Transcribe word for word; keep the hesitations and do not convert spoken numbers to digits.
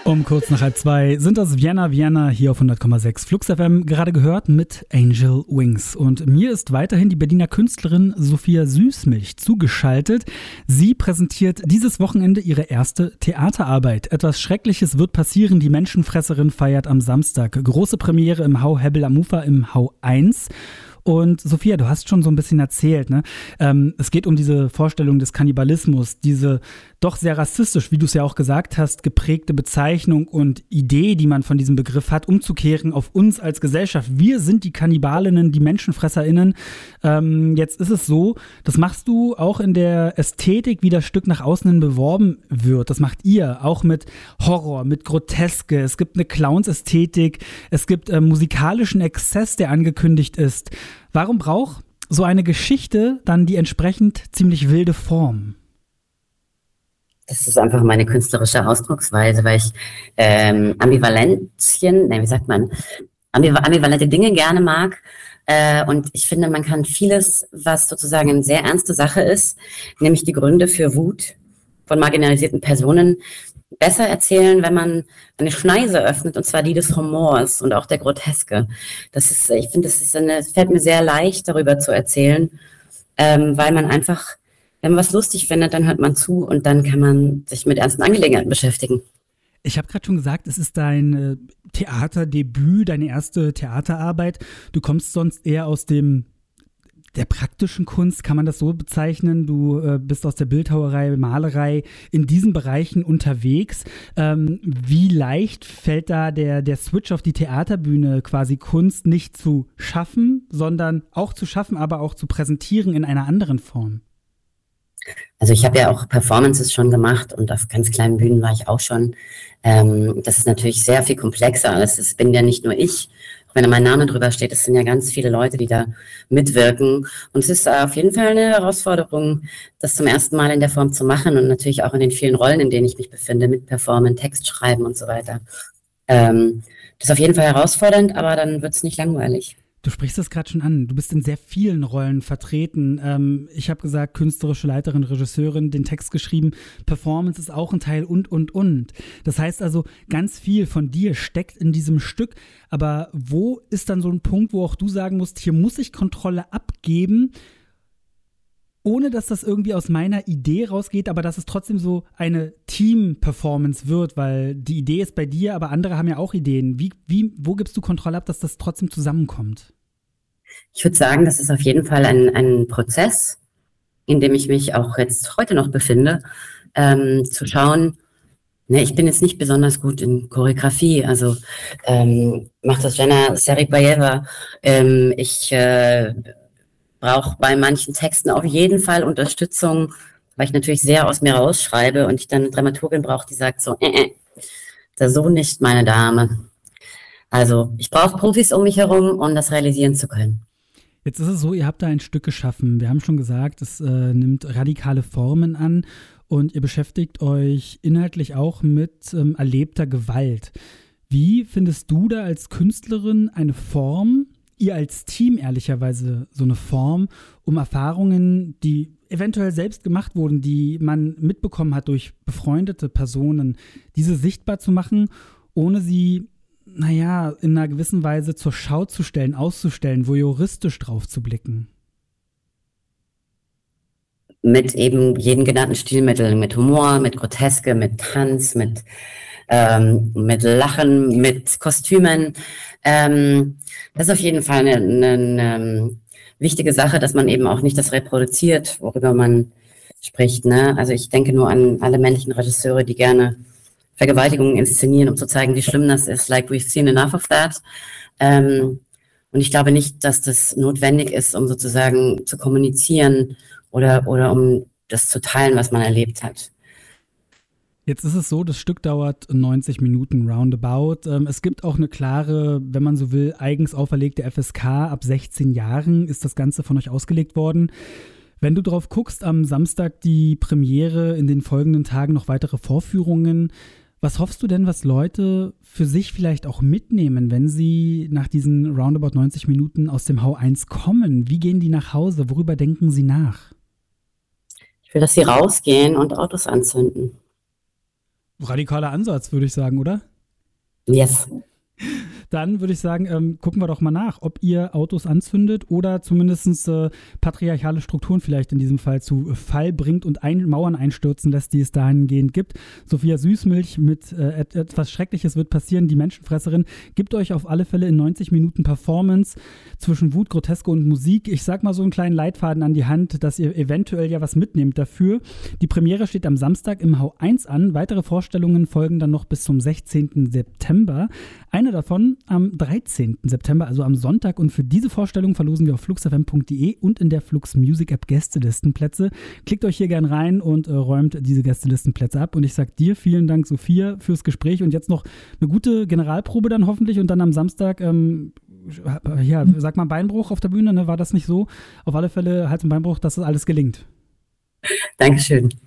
Um kurz nach halb zwei sind das Vienna Vienna hier auf hundert Komma sechs Flux F M, gerade gehört mit Angel Wings. Und mir ist weiterhin die Berliner Künstlerin Sophia Süßmilch zugeschaltet. Sie präsentiert dieses Wochenende ihre erste Theaterarbeit. Etwas Schreckliches wird passieren, die Menschenfresserin feiert am Samstag. Große Premiere im Hau Hebbel am Ufer im Hau eins. Und Sophia, du hast schon so ein bisschen erzählt, ne? Ähm, es geht um diese Vorstellung des Kannibalismus, diese doch sehr rassistisch, wie du es ja auch gesagt hast, geprägte Bezeichnung und Idee, die man von diesem Begriff hat, umzukehren auf uns als Gesellschaft. Wir sind die Kannibalinnen, die MenschenfresserInnen. Ähm, jetzt ist es so, das machst du auch in der Ästhetik, wie das Stück nach außen hin beworben wird. Das macht ihr auch mit Horror, mit Groteske. Es gibt eine Clowns-Ästhetik, es gibt äh, musikalischen Exzess, der angekündigt ist. Warum braucht so eine Geschichte dann die entsprechend ziemlich wilde Form? Das ist einfach meine künstlerische Ausdrucksweise, weil ich ähm, Ambivalenzien, ne, wie sagt man, ambiv- ambivalente Dinge gerne mag. Äh, und ich finde, man kann vieles, was sozusagen eine sehr ernste Sache ist, nämlich die Gründe für Wut von marginalisierten Personen, besser erzählen, wenn man eine Schneise öffnet, und zwar die des Humors und auch der Groteske. Das ist, ich finde, das ist eine, es fällt mir sehr leicht, darüber zu erzählen, ähm, weil man einfach, wenn man was lustig findet, dann hört man zu und dann kann man sich mit ernsten Angelegenheiten beschäftigen. Ich habe gerade schon gesagt, es ist dein äh, Theaterdebüt, deine erste Theaterarbeit. Du kommst sonst eher aus dem der praktischen Kunst, kann man das so bezeichnen? Du äh, bist aus der Bildhauerei, Malerei in diesen Bereichen unterwegs. Ähm, wie leicht fällt da der, der Switch auf die Theaterbühne, quasi Kunst nicht zu schaffen, sondern auch zu schaffen, aber auch zu präsentieren in einer anderen Form? Also ich habe ja auch Performances schon gemacht und auf ganz kleinen Bühnen war ich auch schon. Ähm, das ist natürlich sehr viel komplexer. Es bin ja nicht nur ich, auch wenn da mein Name drüber steht, es sind ja ganz viele Leute, die da mitwirken. Und es ist auf jeden Fall eine Herausforderung, das zum ersten Mal in der Form zu machen und natürlich auch in den vielen Rollen, in denen ich mich befinde, mit Performen, Text schreiben und so weiter. Ähm, das ist auf jeden Fall herausfordernd, aber dann wird es nicht langweilig. Du sprichst das gerade schon an. Du bist in sehr vielen Rollen vertreten. Ähm, ich habe gesagt, künstlerische Leiterin, Regisseurin, den Text geschrieben. Performance ist auch ein Teil und, und, und. Das heißt also, ganz viel von dir steckt in diesem Stück. Aber wo ist dann so ein Punkt, wo auch du sagen musst, hier muss ich Kontrolle abgeben, ohne dass das irgendwie aus meiner Idee rausgeht, aber dass es trotzdem so eine Team-Performance wird, weil die Idee ist bei dir, aber andere haben ja auch Ideen. Wie, wie, wo gibst du Kontrolle ab, dass das trotzdem zusammenkommt? Ich würde sagen, das ist auf jeden Fall ein, ein Prozess, in dem ich mich auch jetzt heute noch befinde, ähm, zu schauen, ne, ich bin jetzt nicht besonders gut in Choreografie, also ähm, macht das Jana Serikbayeva, ähm, ich äh, brauche bei manchen Texten auf jeden Fall Unterstützung, weil ich natürlich sehr aus mir rausschreibe und ich dann eine Dramaturgin brauche, die sagt so, äh, äh, das so nicht, meine Dame. Also ich brauche Profis um mich herum, um das realisieren zu können. Jetzt ist es so, ihr habt da ein Stück geschaffen. Wir haben schon gesagt, es äh, nimmt radikale Formen an und ihr beschäftigt euch inhaltlich auch mit ähm, erlebter Gewalt. Wie findest du da als Künstlerin eine Form, ihr als Team ehrlicherweise so eine Form, um Erfahrungen, die eventuell selbst gemacht wurden, die man mitbekommen hat durch befreundete Personen, diese sichtbar zu machen, ohne sie naja, in einer gewissen Weise zur Schau zu stellen, auszustellen, voyeuristisch drauf zu blicken? Mit eben jeden genannten Stilmitteln, mit Humor, mit Groteske, mit Tanz, mit, ähm, mit Lachen, mit Kostümen. Ähm, das ist auf jeden Fall eine, eine, eine wichtige Sache, dass man eben auch nicht das reproduziert, worüber man spricht, ne? Also ich denke nur an alle männlichen Regisseure, die gerne Vergewaltigungen inszenieren, um zu zeigen, wie schlimm das ist, like we've seen enough of that. Ähm, und ich glaube nicht, dass das notwendig ist, um sozusagen zu kommunizieren oder, oder um das zu teilen, was man erlebt hat. Jetzt ist es so, das Stück dauert neunzig Minuten roundabout. Ähm, es gibt auch eine klare, wenn man so will, eigens auferlegte F S K. Ab sechzehn Jahren ist das Ganze von euch ausgelegt worden. Wenn du drauf guckst, am Samstag die Premiere, in den folgenden Tagen noch weitere Vorführungen. Was hoffst du denn, was Leute für sich vielleicht auch mitnehmen, wenn sie nach diesen roundabout neunzig Minuten aus dem Hau eins kommen? Wie gehen die nach Hause? Worüber denken sie nach? Ich will, dass sie rausgehen und Autos anzünden. Radikaler Ansatz, würde ich sagen, oder? Yes. Dann würde ich sagen, ähm, gucken wir doch mal nach, ob ihr Autos anzündet oder zumindest äh, patriarchale Strukturen vielleicht in diesem Fall zu Fall bringt und ein, Mauern einstürzen lässt, die es dahingehend gibt. Sophia Süßmilch mit äh, et, etwas Schreckliches wird passieren, die Menschenfresserin, gibt euch auf alle Fälle in neunzig Minuten Performance zwischen Wut, Groteske und Musik. Ich sag mal so einen kleinen Leitfaden an die Hand, dass ihr eventuell ja was mitnehmt dafür. Die Premiere steht am Samstag im Hau eins an. Weitere Vorstellungen folgen dann noch bis zum sechzehnten September. Eine davon am dreizehnten September, also am Sonntag. Und für diese Vorstellung verlosen wir auf flux f m punkt d e und in der Flux Music App Gästelistenplätze. Klickt euch hier gern rein und äh, räumt diese Gästelistenplätze ab. Und ich sag dir vielen Dank, Sophia, fürs Gespräch und jetzt noch eine gute Generalprobe dann hoffentlich und dann am Samstag, ähm, ja, sag mal Beinbruch auf der Bühne, ne? War das nicht so? Auf alle Fälle Hals- und Beinbruch, dass das alles gelingt. Dankeschön.